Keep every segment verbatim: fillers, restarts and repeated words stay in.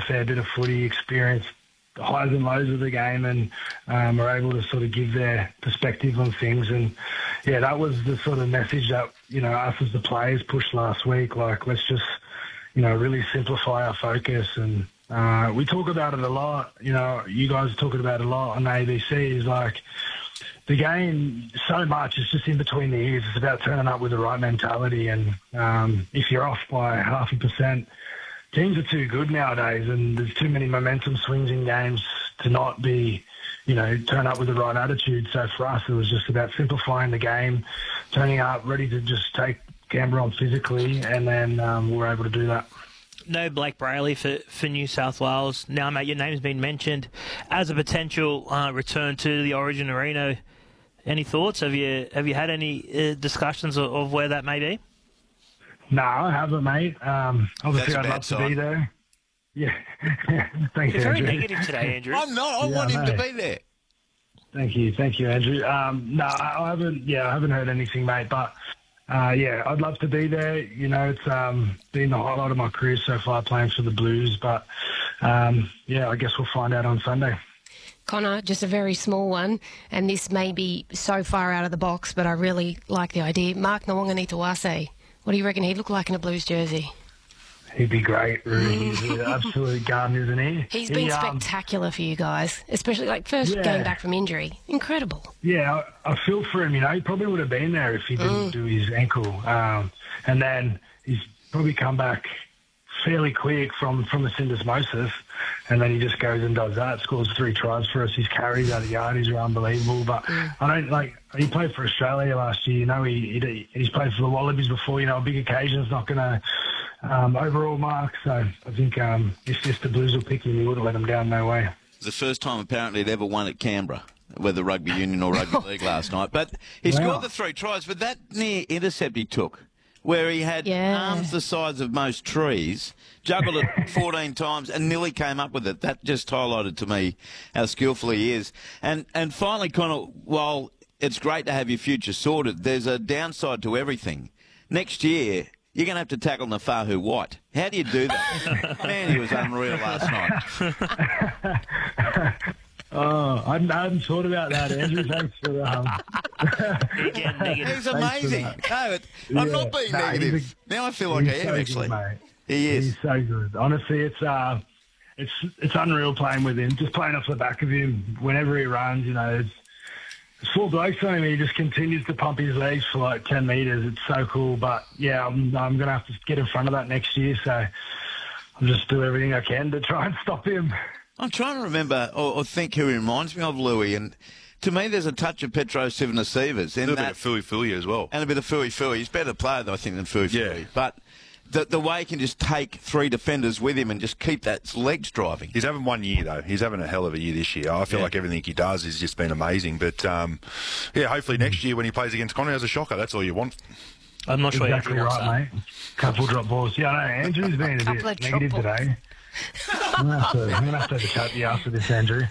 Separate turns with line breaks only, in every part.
fair bit of footy, experienced the highs and lows of the game, and um, are able to sort of give their perspective on things. And yeah, that was the sort of message that, you know, us as the players pushed last week. Like, let's just, you know, really simplify our focus. And uh, we talk about it a lot. You know, you guys are talking about it a lot on A B C. Is like the game so much is just in between the ears. It's about turning up with the right mentality. And um, if you're off by half a percent, teams are too good nowadays, and there's too many momentum swings in games to not be, you know, turn up with the right attitude. So for us, it was just about simplifying the game, turning up, ready to just take Canberra on physically, and then um, we were able to do that.
No Blake Brayley for, for New South Wales. Now, mate, your name's been mentioned as a potential uh, return to the Origin Arena. Any thoughts? Have you have you had any uh, discussions of, of where that may be?
No, I haven't, mate. Um, obviously,
That's a
I'd
bad
love
sign.
to be there. Yeah. Thanks,
You're very
Andrew.
negative today, Andrew.
I'm not. I
Yeah,
want him to
mate.
be there.
Thank you. Thank you, Andrew. Um, no, I I haven't, yeah, I haven't heard anything, mate. But, uh, yeah, I'd love to be there. You know, it's um, been the highlight of my career so far playing for the Blues. But, um, yeah, I guess we'll find out on Sunday.
Connor, just a very small one, and this may be so far out of the box, but I really like the idea. Mark Nawaqanitawase. What do you reckon he'd look like in a Blues jersey?
He'd be great, Rudy. He's an absolute gun, isn't he?
He's
he,
been
um,
spectacular for you guys, especially like first
Yeah.
going back from injury. Incredible.
Yeah, I, I feel for him. You know, he probably would have been there if he didn't
Mm.
do his ankle. Um, and then he's probably come back fairly quick from, from the syndesmosis, and then he just goes and does that, scores three tries for us. His carries out of yardies are unbelievable. But I don't like, he played for Australia last year. You know, he, he he's played for the Wallabies before. You know, a big occasion's not going to um, overall mark. So I think um, if, if the Blues will pick him, he wouldn't let him down, no way.
It's the first time apparently he'd ever won at Canberra, whether rugby union or rugby league last night. But he
Wow.
scored the three tries, but that near intercept he took, where he had
Yeah.
arms the size of most trees, juggled it fourteen times and nearly came up with it. That just highlighted to me how skillful he is. And and finally, Connor, while it's great to have your future sorted, there's a downside to everything. Next year, you're going to have to tackle Nafahu White. How do you do that? Man, he was unreal last night.
Oh, I hadn't, I hadn't thought about that, Andrew. Thanks for um,
Again, negative.
He's amazing.
Thanks
No, it, I'm
Yeah.
not being
No, he's
negative.
a-
now I feel like I
he's
am,
so
actually.
good, mate.
He is.
He's so good. Honestly, it's uh, it's it's unreal playing with him. Just playing off the back of him whenever he runs. You know, it's, it's full blokes on him. He just continues to pump his legs for like ten metres. It's so cool. But yeah, I'm I'm gonna have to get in front of that next year. So I'll just do everything I can to try and stop him.
I'm trying to remember or, or think who he reminds me of, Louis, and to me there's a touch of Petro Sivanasivas
A
in
little bit
that,
of Fui Fui as well.
and a bit of Fui Fui. He's a better player, though, I think, than Fui Fui.
Yeah.
But the, the way he can just take three defenders with him and just keep that legs driving.
He's having one year, though. He's having a hell of a year this year. I feel
Yeah.
like everything he does has just been amazing. But, um, yeah, hopefully next year when he plays against Connor as a shocker, that's all you want.
I'm not sure
Exactly
Andrew wants
right,
that.
mate. Couple drop balls. Yeah, I know. Andrew's been a
Couple of
bit
drop
negative
balls.
today. I'm gonna have to, I'm gonna have to have a chat to you after this, Andrew.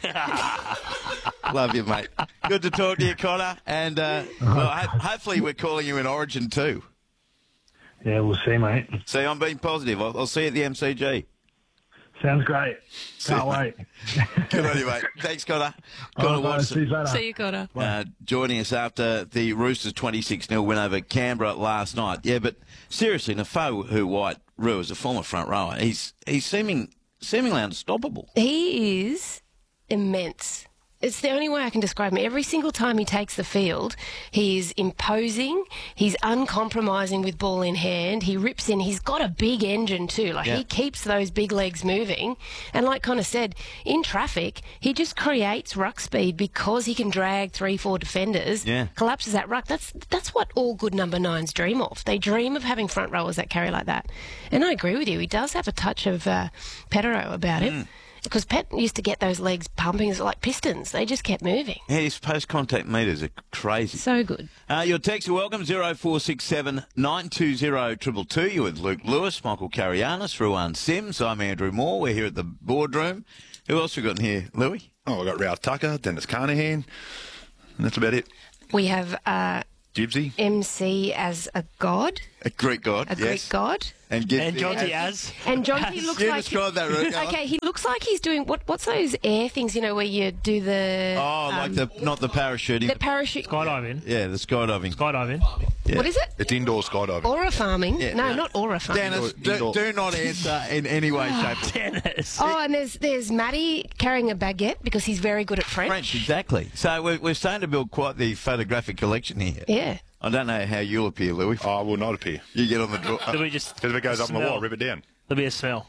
Love you, mate. Good to talk to you, Connor. And uh, well, ho- hopefully we're calling you in Origin too.
Yeah, we'll see, mate.
See, I'm being positive. I'll, I'll see you at the M C G.
Sounds great.
See
Can't
you,
wait.
Good on you, mate. Thanks, Connor.
All
Connor
right, guys, see
Watson.
you later.
See you, Connor.
Uh, joining us after the Roosters twenty-six nil win over Canberra last night. Yeah, but seriously, Nafahu White, Roo, is a former front rower. He's he's seeming seemingly unstoppable.
He is immense. It's the only way I can describe him. Every single time he takes the field, he's imposing, he's uncompromising with ball in hand, he rips in, he's got a big engine too. Like,
Yeah.
he keeps those big legs moving. And like Connor said, in traffic, he just creates ruck speed because he can drag three, four defenders,
Yeah.
collapses that ruck. That's that's what all good number nines dream of. They dream of having front rowers that carry like that. And I agree with you, he does have a touch of uh, Petero about him. Because Pet used to get those legs pumping as like pistons. They just kept moving.
Yeah, his post-contact meters are crazy.
So good.
Uh, your texts are welcome, zero four six seven nine two zero two two two. You with Luke Lewis, Michael Carianis, Ruan Sims. I'm Andrew Moore. We're here at the boardroom. Who else we got in here, Louis?
Oh, I've got Ralph Tucker, Dennis Carnahan, and that's about it.
We have uh,
Gibbsy.
M C as a god.
A Greek god,
a
yes.
Greek god.
And, get
And
the-
Jonty Az.
And Jonty
Az.
looks
You
like
describe that, Ruth.
okay. He looks like he's doing what? What's those air things? You know, where you do the
Oh, like
um,
the not the parachuting.
the parachute.
Skydiving.
yeah, the skydiving.
Skydiving.
Yeah.
What is it?
It's indoor skydiving.
Aura farming?
Yeah,
no,
no.
not aura farming.
Dennis, do,
Indoor.
do not answer in any way, shape, or
Dennis.
Oh, and there's there's Matty carrying a baguette because he's very good at French.
French, exactly. So we're, we're starting to build quite the photographic collection here.
Yeah.
I don't know how you'll appear, Louis.
I will not appear.
You get on the draw.
There'll be just
Because if it goes up in the
smell.
wall, rip it down.
There'll be a smell.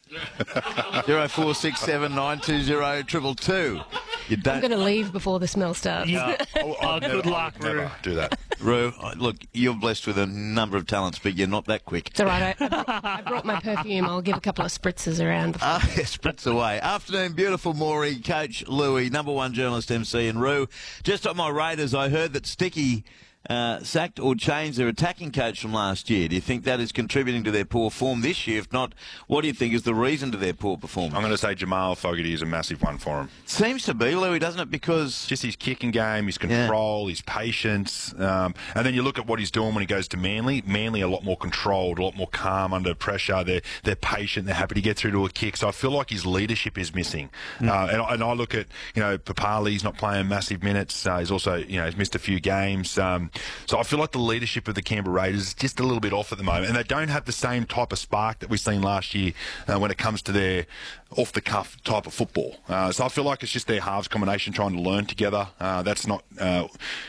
Zero four six seven nine two zero triple two. You
I'm
don't,
going to leave before the smell starts.
Yeah.
I'll- I'll
Oh,
never-
good luck,
I'll never
Roo.
do that.
Roo. Look, you're blessed with a number of talents, but you're not that quick.
It's all right. I, I, brought, I brought my perfume. I'll give a couple of spritzes around. Before.
Ah, spritz away. Afternoon, beautiful Maury, Coach Louis, number one journalist M C, and Roo. Just on my Raiders, I heard that Sticky uh, sacked or changed their attacking coach from last year. Do you think that is contributing to their poor form this year? If not, what do you think is the reason to their poor performance?
I'm going to say Jamal Fogarty is a massive one for him.
Seems to be, Louis, doesn't it? Because
Just his kicking game, his control, his patience. Um, and then you look at what he's doing when he goes to Manly. Manly a lot more controlled, a lot more calm under pressure. They're, they're patient. They're happy to get through to a kick. So I feel like his leadership is missing.
Mm.
Uh, and, I- and I look at, you know, Papali's not playing massive minutes. Uh, he's also, you know, he's missed a few games. Um, so I feel like the leadership of the Canberra Raiders is just a little bit off at the moment. And they don't have the same type of spark that we've seen last year uh, when it comes to their off-the-cuff type of football. Uh, so I feel like it's just their halves combination trying to learn together. Uh, that's not... Uh,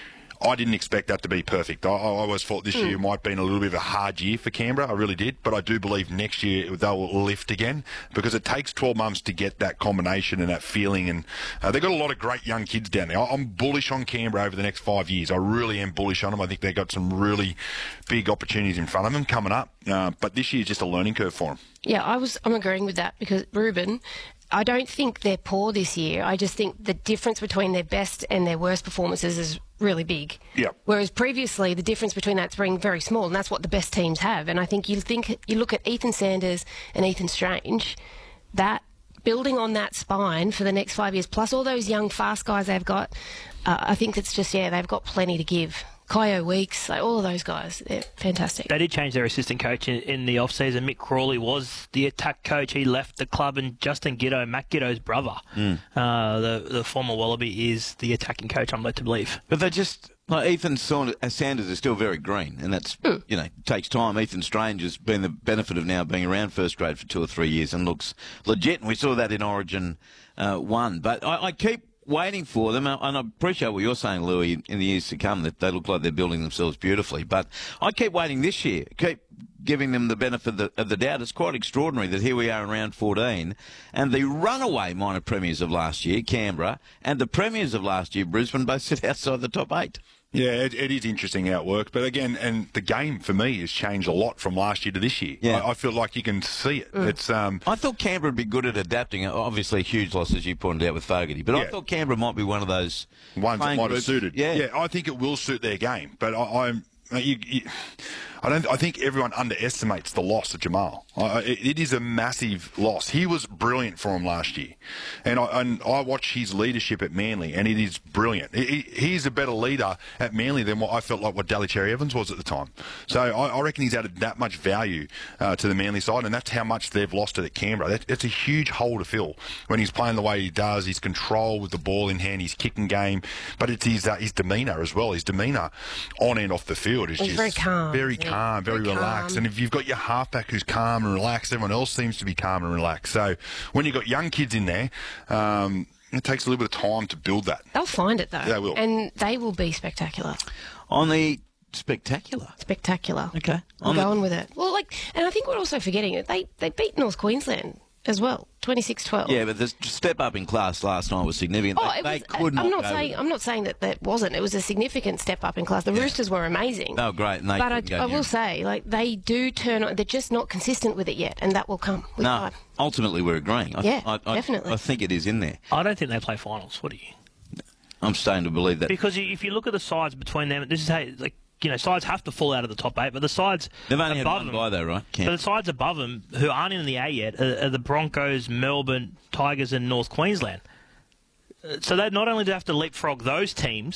I didn't expect that to be perfect. I, I always thought this year might have been a little bit of a hard year for Canberra. I really did. But I do believe next year they'll lift again because it takes twelve months to get that combination and that feeling. And uh, they've got a lot of great young kids down there. I, I'm bullish on Canberra over the next five years. I really am bullish on them. I think they've got some really big opportunities in front of them coming up. Uh, but this year is just a learning curve for them.
Yeah, I was. I'm agreeing with that because Ruben, I don't think they're poor this year. I just think the difference between their best and their worst performances is really big.
Yep.
Whereas previously the difference between that's been very small, and that's what the best teams have. And I think you think you look at Ethan Sanders and Ethan Strange, that building on that spine for the next five years, plus all those young fast guys they've got, uh, I think it's just yeah they've got plenty to give. Kyo Weeks, like all of those guys, they're fantastic.
They did change their assistant coach in, in the off-season. Mick Crawley was the attack coach. He left the club, and Justin Giddo, Matt Giddo's brother,
Mm.
uh, the the former Wallaby, is the attacking coach, I'm led to believe.
But they just, like Ethan Saund- uh, Sanders is still very green, and that's,
Mm.
you know, takes time. Ethan Strange has been the benefit of now being around first grade for two or three years and looks legit, and we saw that in Origin uh, one. But I, I keep waiting for them, and I appreciate what you're saying, Louis, in the years to come, that they look like they're building themselves beautifully. But I keep waiting this year, keep giving them the benefit of the, of the doubt. It's quite extraordinary that here we are in round fourteen, and the runaway minor premiers of last year, Canberra, and the premiers of last year, Brisbane, both sit outside the top eight.
Yeah, it, it is interesting how it works. But again, and the game for me has changed a lot from last year to this year.
Yeah.
I, I feel like you can see it. It's um,
I thought Canberra would be good at adapting. Obviously, a huge loss, as you pointed out, with Fogarty. But I
Yeah.
thought Canberra might be one of those
ones that
playing
might have
groups-
suited.
Yeah.
yeah, I think it will suit their game. But I, I'm. You, you, I don't. I think everyone underestimates the loss of Jamal. I, it, it is a massive loss. He was brilliant for him last year, and I, and I watch his leadership at Manly, and it is brilliant. He, he- he's a better leader at Manly than what I felt like what Daly Cherry Evans was at the time. So I, I reckon he's added that much value uh, to the Manly side, and that's how much they've lost it at Canberra. That, that's a huge hole to fill when he's playing the way he does. His control with the ball in hand, his kicking game, but it's his uh, his demeanour as well. His demeanour on and off the field is
He's
just
very calm,
very
isn't he?
calm, very,
Very
relaxed.
calm.
And if you've got your halfback who's calm and relaxed, everyone else seems to be calm and relaxed. So when you've got young kids in there, um, it takes a little bit of time to build that.
They'll find it though.
They will.
And they will be spectacular.
On the spectacular.
Spectacular.
Okay.
I'm
On the-
going with it. Well, like, and I think we're also forgetting it. They they beat North Queensland as well, twenty-six twelve.
Yeah, but the step up in class last night was significant.
Oh,
they,
it
they
was,
could not
I'm not
go
saying
with
I'm not saying that that wasn't. It was a significant step up in class. The Roosters were amazing.
They were great, and they
but I,
couldn't go
I
near
will
it.
say, like they do turn on. They're just not consistent with it yet, and that will come with
No,
time.
ultimately we're agreeing. I,
Yeah,
I, I,
definitely.
I think it is in there.
I don't think they play finals. What do you?
I'm starting to believe that.
Because you- if you look at the sides between them, this is how like you know sides have to fall out of the top eight, but the sides
They've only had
above
one
them,
bye though, right?
but
Can't.
the sides above them who aren't in the A yet are, are the Broncos, Melbourne, Tigers, and North Queensland. Uh, So they not only do they have to leapfrog those teams,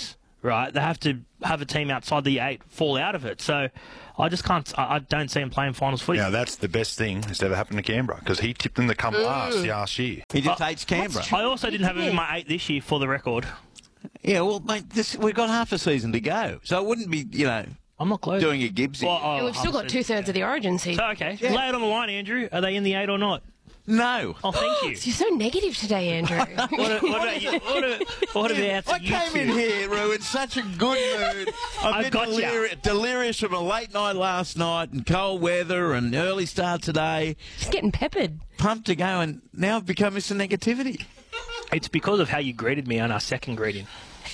right? They have to have a team outside the eight fall out of it. So I just can't. I, I don't see him playing finals footy.
Now, that's the best thing that's ever happened to Canberra, because he tipped them to come last last year.
He just
Uh,
hates Canberra.
I also didn't have him in my eight this year, for the record.
Yeah, well, mate, this, we've got half a season to go, so it wouldn't be, you know,
I'm not close.
doing a Gibbsy.
Well, oh,
Yeah, we've still got
obviously.
two thirds of the Origin season.
So, okay, lay it on the line, Andrew. Are they in the eight or not?
No.
Oh, thank you.
You're so negative today, Andrew.
What, a- what about you? What, a- what about
I
you
came
two?
in here, Roo, in such a good mood. I've
I
been
got ya.
deliri- delirious from a late night last night and cold weather and early start today.
Just getting peppered.
Pumped to go, and now I've become Mister Negativity.
It's because of how you greeted me on our second greeting.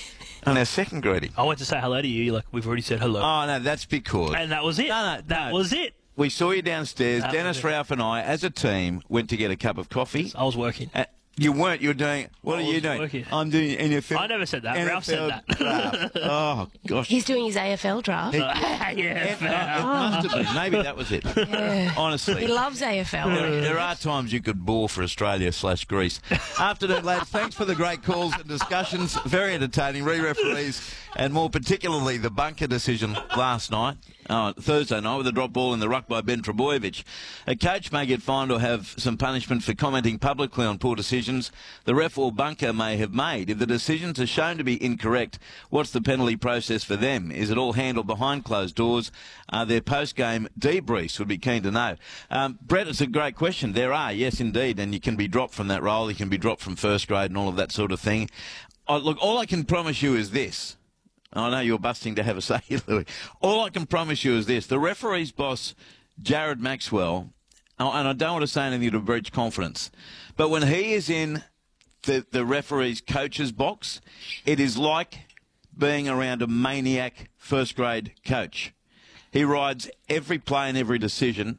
On our second greeting.
I went to say hello to you. You're like, we've already said hello.
Oh, no, that's because...
and that was it.
No, no,
that
no.
was it.
We saw you downstairs.
That
Dennis,
was it.
Ralph and I, as a team, went to get a cup of coffee.
I was working.
Uh, you weren't. You were doing... What
I
are you
was
doing?
working.
I'm doing N F L...
I never said that.
N F L
Ralph said that.
draft. Oh, gosh.
He's doing his A F L draft.
yeah,
It
fair.
must have been. Maybe that was it. Honestly.
He loves A F L.
There, there are times you could bore for Australia slash Greece. Afternoon, lads. Thanks for the great calls and discussions. Very entertaining. Re-referees, and more particularly the bunker decision last night, oh, Thursday night, with a drop ball in the ruck by Ben Trebojevic. A coach may get fined or have some punishment for commenting publicly on poor decisions the ref or bunker may have made. If the decisions are shown to be incorrect, what's the penalty process for them? Is it all handled behind closed doors? Are there post-game debriefs? Would be keen to know. Um, Brett, it's a great question. There are, yes, indeed, and you can be dropped from that role. You can be dropped from first grade and all of that sort of thing. Oh, look, all I can promise you is this. I know you're busting to have a say, Louis. All I can promise you is this. The referee's boss, Jared Maxwell, and I don't want to say anything to breach confidence, but when he is in the, the referee's coach's box, it is like being around a maniac first grade coach. He rides every play and every decision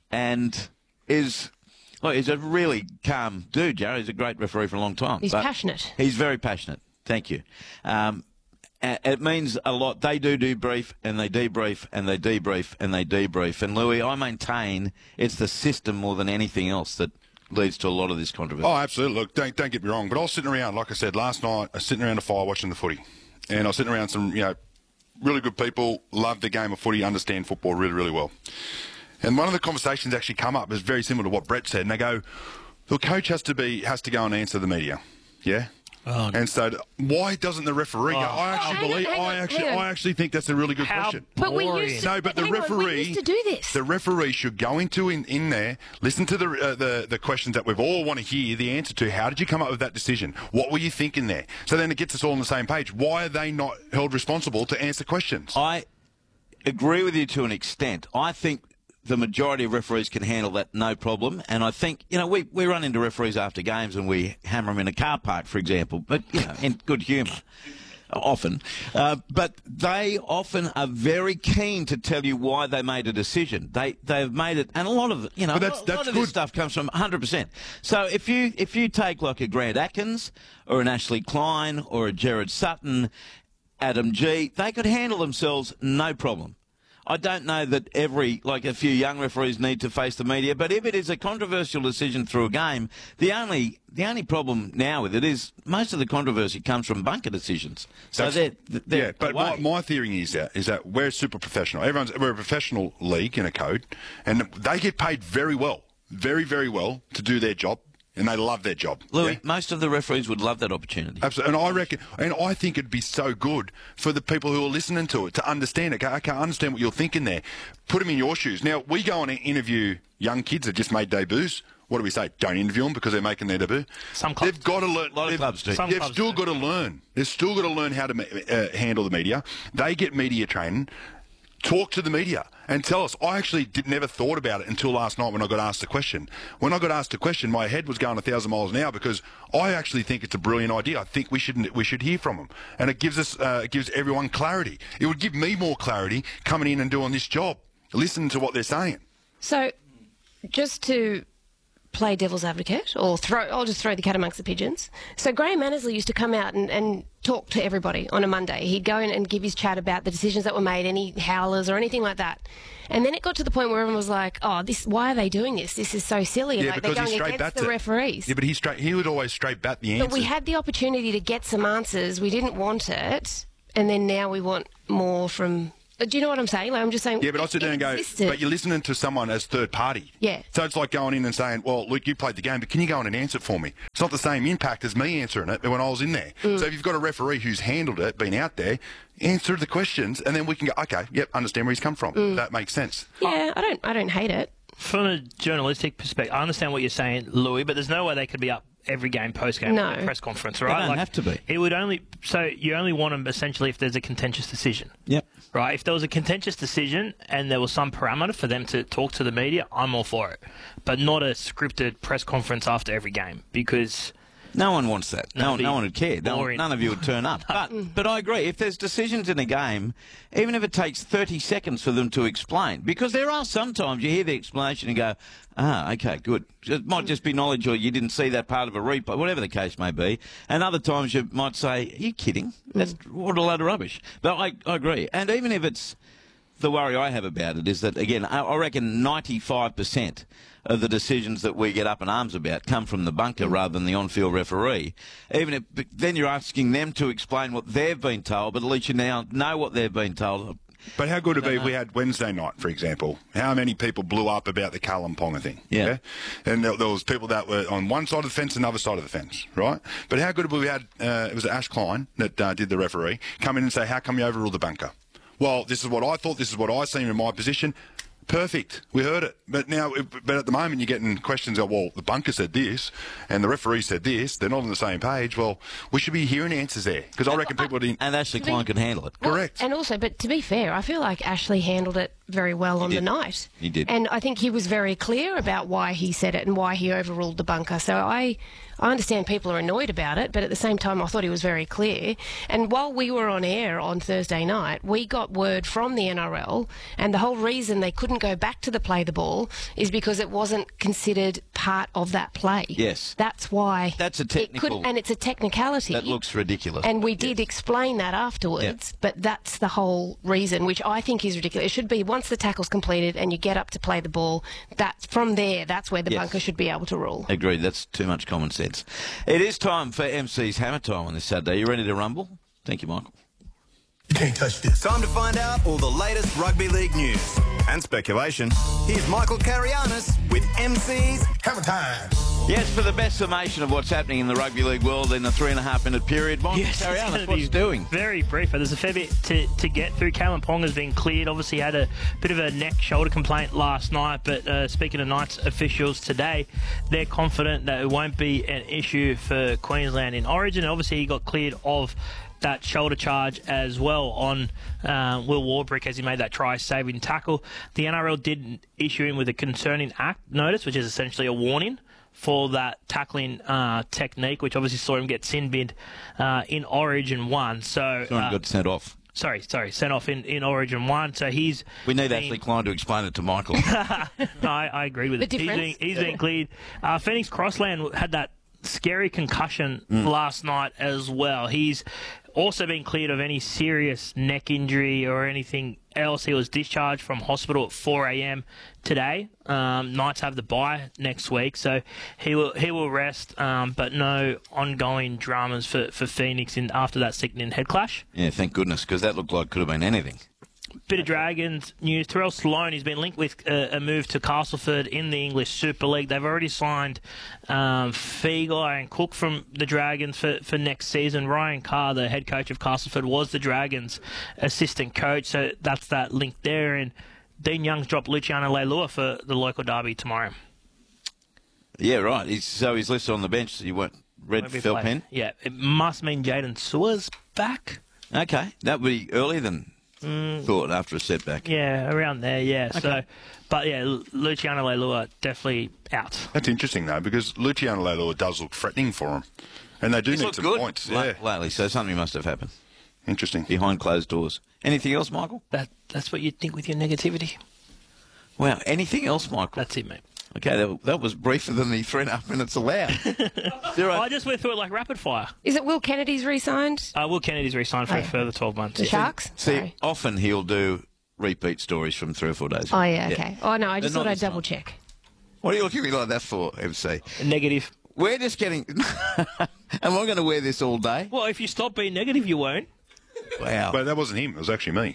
and is... Well, he's a really calm dude, Jared. He's a great referee for a long time.
He's
but
passionate.
He's very passionate. Thank you. Um, it means a lot. They do debrief, and they debrief, and they debrief, and they debrief. And, Louis, I maintain it's the system more than anything else that leads to a lot of this controversy.
Oh, absolutely. Look, don't, don't get me wrong, but I was sitting around, like I said, last night, I was sitting around a fire watching the footy. And I was sitting around some, you know, really good people, love the game of footy, understand football really, really well. And one of the conversations actually come up is very similar to what Brett said. And they go, the coach has to be has to go and answer the media. Yeah?
Oh,
and so why doesn't the referee go, I actually
Hang on,
believe,
hang on,
I actually
hang on.
I actually think that's a really good
How
question.
But we
boring.
used to,
No, but the
hang on,
referee
we used to do this.
The referee should go into in, in there, listen to the, uh, the the questions that we've all want to hear the answer to. How did you come up with that decision? What were you thinking there? So then it gets us all on the same page. Why are they not held responsible to answer questions?
I agree with you to an extent. I think the majority of referees can handle that no problem. And I think, you know, we, we run into referees after games and we hammer them in a car park, for example, but, you know, in good humour. Often. Uh, but they often are very keen to tell you why they made a decision. They, they've made it, and a lot of, you know,
But that's-
a lot,
that's
lot of this
good.
stuff comes from one hundred percent. So if you, if you take like a Grant Atkins or an Ashley Klein or a Jared Sutton, Adam G, they could handle themselves no problem. I don't know that every, like a few young referees need to face the media, but if it is a controversial decision through a game, the only the only problem now with it is most of the controversy comes from bunker decisions. So
That's-
they're, they're
yeah, but my,
away.
my theory is that is that we're super professional. Everyone's we're a professional league in a code, and they get paid very well, very very well to do their job, and they love their job.
Louis,
yeah?
most of the referees would love that opportunity.
Absolutely, and I reckon, and I think it'd be so good for the people who are listening to it to understand it. Okay, okay, I understand what you're thinking there. Put them in your shoes. Now we go on and interview young kids that just made debuts. What do we say? Don't interview them because they're making their debut.
Some clubs
They've got to learn.
A lot of
they've-
clubs do.
Some
They've
clubs
still
do.
got to learn. They've still got to learn how to ma- uh, handle the media. They get media training. Talk to the media and tell us. I actually did, never thought about it until last night when I got asked the question. When I got asked the question, my head was going a thousand miles an hour because I actually think it's a brilliant idea. I think we should we should hear from them, and it gives us uh, it gives everyone clarity. It would give me more clarity coming in and doing this job, listening to what they're saying.
So, just to play devil's advocate, or throw, I'll just throw the cat amongst the pigeons. So Graham Annesley used to come out and, and talk to everybody on a Monday. He'd go in and give his chat about the decisions that were made, any howlers or anything like that. And then it got to the point where everyone was like, "Oh, this! Why are they doing this? This is so silly!" And
Yeah,
like they're
because he
going
straight
against
bats
the
it.
referees.
Yeah, but he straight he would always straight bat the answer.
But we had the opportunity to get some answers. We didn't want it. and then now we want more from... Do you know what I'm saying? Like, I'm just saying...
Yeah, but I sit there and go,
existed.
but you're listening to someone as third party.
Yeah.
So it's like going in and saying, well, Luke, you played the game, but can you go in and answer it for me? It's not the same impact as me answering it when I was in there.
Mm.
So if you've got a referee who's handled it, been out there, answer the questions, and then we can go, okay, yep, understand where he's come from.
Mm.
That makes sense.
Yeah, I don't, I don't hate it.
From a journalistic perspective, I understand what you're saying, Louis, but there's no way they could be up every game, post-game,
No.
press conference, right?
They don't have to be.
It would only... So you only want them, essentially, if there's a contentious decision.
Yep.
Right? If there was a contentious decision and there was some parameter for them to talk to the media, I'm all for it. But not a scripted press conference after every game, because...
No one wants that. No,
That'd
no
be
one would care. No,
boring.
none of you would turn up. But, but I agree. If there's decisions in a game, even if it takes thirty seconds for them to explain, because there are sometimes you hear the explanation and go, ah, okay, good. It might just be knowledge or you didn't see that part of a replay, whatever the case may be. And other times you might say, are you kidding? That's what a load of rubbish. But I, I agree. And even if it's... The worry I have about it is that, again, I I reckon ninety-five percent of the decisions that we get up in arms about come from the bunker rather than the on-field referee. Even if then you're asking them to explain what they've been told, but at least you now know what they've been told.
But how good would it be if we had Wednesday night, for example? How many people blew up about the Callum Ponga thing?
Yeah.
Okay? And there, there was people that were on one side of the fence and the other side of the fence, right? But how good would we had, uh, it was Ash Klein that uh, did the referee, come in and say, how come you overruled the bunker? Well, this is what I thought, this is what I seen in my position. Perfect. We heard it. But now, but at the moment, you're getting questions of, well, the bunker said this, and the referee said this. They're not on the same page. Well, we should be hearing answers there, because I reckon people didn't...
And Ashley Klein can handle it.
Correct.
And also, but to be fair, I feel like Ashley handled it very well on
did.
the night.
He did.
And I think he was very clear about why he said it and why he overruled the bunker. So I, I understand people are annoyed about it, but at the same time, I thought he was very clear. And while we were on air on Thursday night, we got word from the N R L, and the whole reason they couldn't go back to the play the ball is because it wasn't considered part of that play.
Yes.
That's why.
That's a
it
technical-
could, and it's a technicality.
That looks ridiculous.
And we did explain that afterwards, but that's the whole reason, which I think is ridiculous. It should be once the tackle's completed and you get up to play the ball, that's from there, that's where the
Yes.
bunker should be able to rule.
Agreed. That's too much common sense. It is time for M C's Hammer Time on this Saturday. You ready to rumble? Thank you, Michael.
Can't touch this. Time to find out all the latest rugby league news and speculation. Here's Michael Carianis with M C's Hammer Time.
Yes, for the best summation of what's happening in the rugby league world in a three and a half minute period, Michael
Yes, it's
Carianis,
gonna
what's
be
doing?
Very brief. There's a fair bit to, to get through. Callum Ponga's been cleared. Obviously had a bit of a neck shoulder complaint last night, but uh, speaking to Knights officials today, they're confident that it won't be an issue for Queensland in Origin. Obviously he got cleared of that shoulder charge as well on uh, Will Warbrick as he made that try-saving tackle. The N R L did issue him with a concerning act notice, which is essentially a warning for that tackling uh, technique, which obviously saw him get sin-binned uh, in Origin one. So,
Sorry,
uh,
got sent off.
Sorry, sorry, sent off in, in Origin one. So he's
We need
been,
Ashley Klein to explain it to Michael.
no, I, I agree with
The
it. He's
difference?
been, he's been cleared. Uh, Phoenix Crossland had that scary concussion
Mm.
last night as well. He's also been cleared of any serious neck injury or anything else. He was discharged from hospital at four a.m. today. Um, Knights have the bye next week, so he will he will rest, um, but no ongoing dramas for, for Phoenix in after that sickening head clash.
Yeah, thank goodness, because that looked like it could have been anything.
Bit of Dragons news. Terrell Sloan, he's been linked with a, a move to Castleford in the English Super League. They've already signed um, Feagai and Cook from the Dragons for, for next season. Ryan Carr, the head coach of Castleford, was the Dragons' assistant coach, so that's that link there. And Dean Young's dropped Luciano Leilua for the local derby tomorrow.
Yeah, right. He's, so he's listed on the bench. So you won't red
Won't be
felt
playing.
pen.
Yeah, it must mean Jaden Sewer's back.
Okay, that would be earlier than thought after a setback.
Yeah, around there, yeah. So, but yeah, Lu- Luciano Leilua definitely out.
That's interesting, though, because Luciano Leilua does look threatening for him. And they do
He's
need
looked
some
good
points.
la-
Yeah,
lately, so something must have happened
interesting.
behind closed doors. Anything else, Michael?
That That's what you'd think with your negativity.
Wow, anything else, Michael?
That's it, mate.
Okay, that, that was briefer than the three and a half minutes allowed. Zero.
I just went through it like rapid fire.
Is it Will Kennedy's re-signed?
Uh, Will Kennedy's re-signed for
Oh,
a
yeah.
further twelve months.
The
Yeah.
Sharks?
See,
Sorry.
often he'll do repeat stories from three or four days ago.
Oh, yeah, okay. Oh, no, I just
But
thought
not
I'd
this time.
double check.
What are you looking at me like that for, M C?
Negative.
We're just getting... Am I going to wear this all day?
Well, if you stop being negative, you won't.
Wow.
But that wasn't him. It was actually me.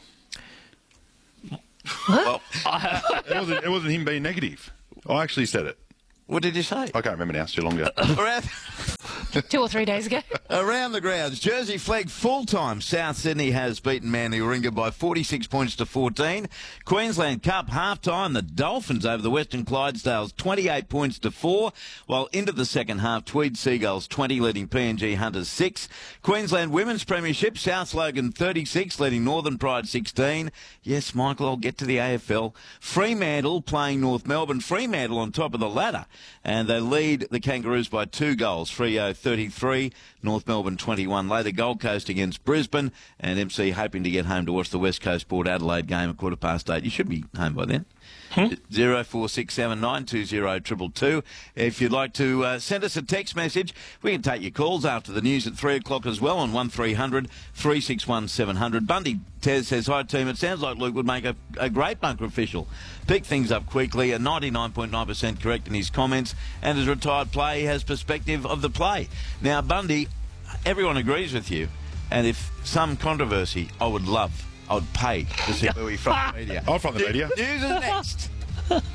Well,
It wasn't, it wasn't him being negative. I actually said it.
what did you say?
I can't remember now. It's too long ago.
Around,
Two or three days ago.
around the grounds, Jersey Flag full-time. South Sydney has beaten Manly Warringah by forty-six points to fourteen. Queensland Cup half-time, the Dolphins over the Western Clydesdales twenty-eight points to four, while into the second half, Tweed Seagulls twenty, leading P N G Hunters six. Queensland Women's Premiership, South Logan thirty-six, leading Northern Pride sixteen. Yes, Michael, I'll get to the A F L. Fremantle playing North Melbourne. Fremantle on top of the ladder, and they lead the Kangaroos by two goals. Freo thirty-three, North Melbourne twenty-one. Later Gold Coast against Brisbane, and M C hoping to get home to watch the West Coast Port Adelaide game at quarter past eight. You should be home by then. Zero four six seven nine two zero two two. If you'd like to uh, send us a text message, we can take your calls after the news at three o'clock as well on one three hundred three six one seven hundred. Bundy Tez says, hi team, it sounds like Luke would make a, a great bunker official. Pick things up quickly, a ninety-nine point nine percent correct in his comments, and as retired player, he has perspective of the play. Now, Bundy, everyone agrees with you, and if some controversy, I would love, I would pay to see where we're from the media.
I'm from the media.
News is next.